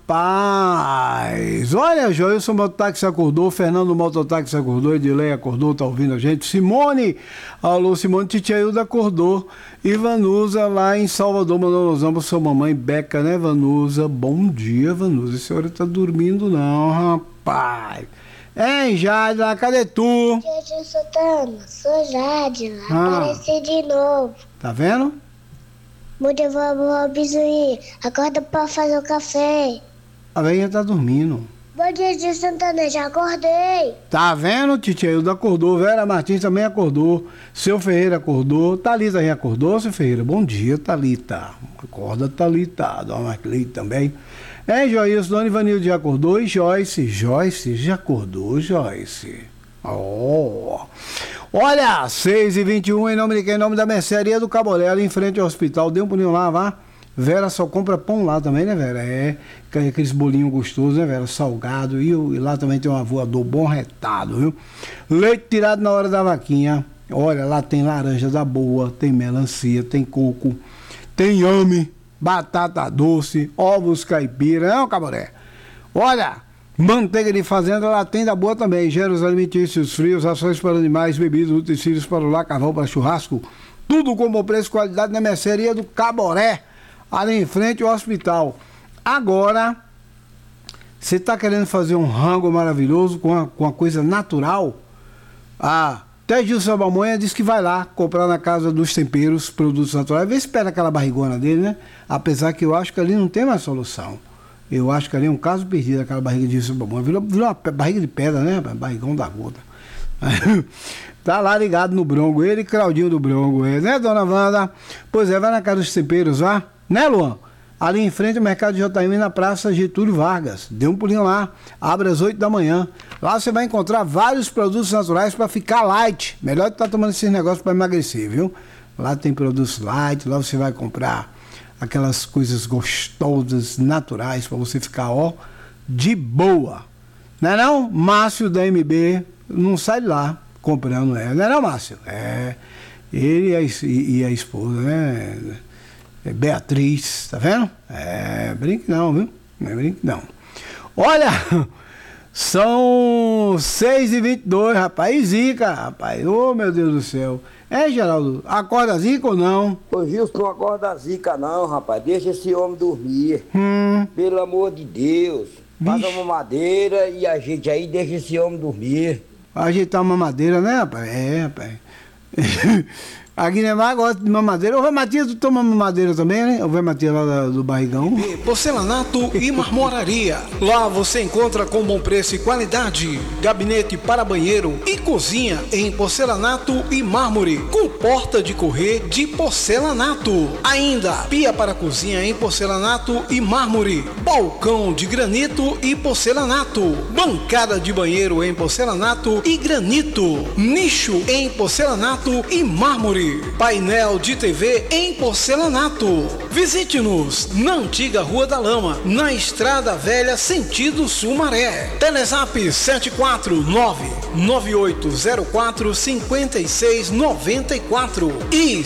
Rapaz, olha, Joilson Mototáxi acordou, Fernando Mototáxi acordou, Edilei acordou, tá ouvindo a gente, Simone, alô Simone, Titiailda acordou, e Vanusa lá em Salvador, mandou nos ambos sua mamãe Beca, né Vanusa? Bom dia, Vanusa, a senhora tá dormindo não, rapaz. Hein, Jadila, cadê tu? Tia Santana, sou Jadila, apareci de novo. Tá vendo? Bom dia, vovó Bizuí, acorda pra fazer o café. A velhinha tá dormindo. Bom dia, tia Santana, já acordei. Tá vendo, Titiailda acordou, Vera Martins também acordou, Seu Ferreira acordou, Thalita já acordou, Seu Ferreira? Bom dia, Thalita. Acorda, Thalita, Dona Marclete também. Joilson, Dona Ivanilde já acordou, e Joyce já acordou, Joyce. Oh. Olha, 6h21, em nome de quem? Em nome da mercearia do Caboré, ali em frente ao hospital. Dê um pulinho lá, vá. Vera só compra pão lá também, né, Vera? Aqueles bolinhos gostosos, né, Vera? Salgado. E lá também tem um avoador bom retado, viu? Leite tirado na hora da vaquinha. Olha, lá tem laranja da boa, tem melancia, tem coco, tem inhame, batata doce, ovos caipira, não, Caboré? Olha, manteiga de fazenda, lá tem da boa também, gêneros alimentícios frios, ações para animais, bebidas, utensílios para o lar, carvão para churrasco, tudo com bom preço e qualidade na mercearia do Caboré, ali em frente ao hospital. Agora, você está querendo fazer um rango maravilhoso com uma coisa natural? Até Gilson Balmonha diz que vai lá comprar na Casa dos Temperos, produtos naturais. Vê se pega aquela barrigona dele, né? Apesar que eu acho que ali não tem mais solução. Eu acho que ali é um caso perdido, aquela barriga de Gilson Balmonha. Virou uma barriga de pedra, né? Barrigão da gota. Tá lá ligado no Bronco. Ele e Claudinho do Bronco, né, dona Wanda? Pois é, vai na Casa dos Temperos, vá. Né, Luan? Ali em frente ao Mercado de JM, na Praça Getúlio Vargas. Dê um pulinho lá, abre às 8 da manhã. Lá você vai encontrar vários produtos naturais para ficar light. Melhor que tá tomando esses negócios para emagrecer, viu? Lá tem produtos light, lá você vai comprar aquelas coisas gostosas, naturais, para você ficar, ó, de boa. Não é não? Márcio da MB não sai de lá comprando, não é não, Márcio? Ele e a esposa, né? Beatriz, tá vendo? Brinque não, viu? Não é brinque não. Olha, são 6h22, rapaz, e zica, rapaz, ô meu Deus do céu. Geraldo, acorda zica ou não? Ô Gilson, não acorda zica não, rapaz, deixa esse homem dormir, pelo amor de Deus. Faz uma mamadeira e a gente aí deixa esse homem dormir. Ajeitar uma mamadeira, né, rapaz? Rapaz. A Guinemar gosta de mamadeira. O Vai Matias, tu toma mamadeira também, né? O Vai Matias lá do barrigão. Porcelanato e marmoraria. Lá você encontra com bom preço e qualidade. Gabinete para banheiro e cozinha em porcelanato e mármore. Com porta de correr de porcelanato. Ainda, pia para cozinha em porcelanato e mármore. Balcão de granito e porcelanato. Bancada de banheiro em porcelanato e granito. Nicho em porcelanato e mármore. Painel de TV em porcelanato. Visite-nos na antiga Rua da Lama, na Estrada Velha, sentido Sumaré. Telezap 749-9804-5694 e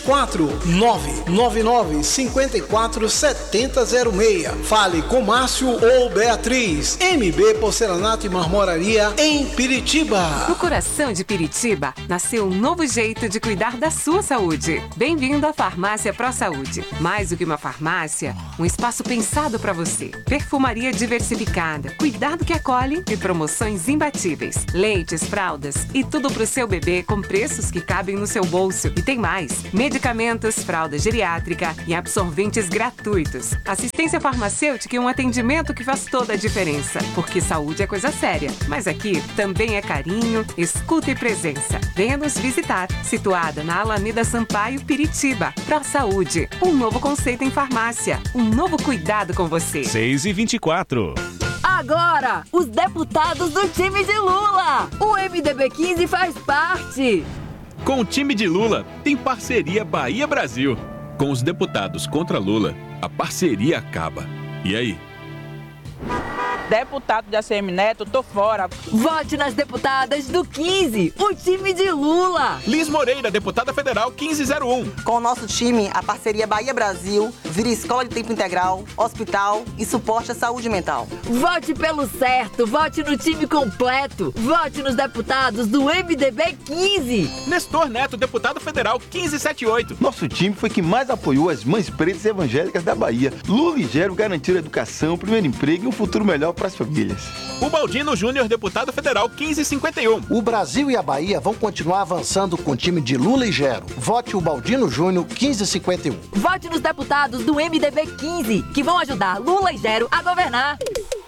749-9954-7006. Fale com Márcio ou Beatriz. MB Porcelanato e Marmoraria em Piritiba. No coração de Piritiba, nasceu um novo jeito de cuidar da sua saúde. Bem-vindo à Farmácia Pro Saúde. Mais do que uma farmácia, um espaço pensado para você. Perfumaria diversificada, cuidado que acolhe e promoções imbatíveis. Leites, fraldas e tudo pro seu bebê com preços que cabem no seu bolso. E tem mais: medicamentos, fralda geriátrica e absorventes gratuitos. Assistência farmacêutica e um atendimento que faz toda a diferença. Porque saúde é coisa séria, mas aqui também é carinho, escuta e presença. Venha nos visitar, situada na Alameda Sampaio, Piritiba. Pro Saúde, um novo conceito em farmácia, um novo cuidado com você. 6h24. Agora, os deputados do time de Lula. O MDB 15 faz parte. Com o time de Lula, tem parceria Bahia-Brasil. Com os deputados contra Lula, a parceria acaba. E aí? Deputado de ACM Neto, tô fora. Vote nas deputadas do 15, o time de Lula. Liz Moreira, deputada federal 1501. Com o nosso time, a parceria Bahia-Brasil vira escola de tempo integral, hospital e suporte à saúde mental. Vote pelo certo, vote no time completo. Vote nos deputados do MDB 15. Nestor Neto, deputado federal 1578. Nosso time foi quem mais apoiou as mães pretas evangélicas da Bahia. Lula e Gero garantiram educação, primeiro emprego e um futuro melhor para as famílias. O Baldino Júnior, deputado federal 1551. O Brasil e a Bahia vão continuar avançando com o time de Lula e Gero. Vote o Baldino Júnior 1551. Vote nos deputados do MDB 15, que vão ajudar Lula e Gero a governar.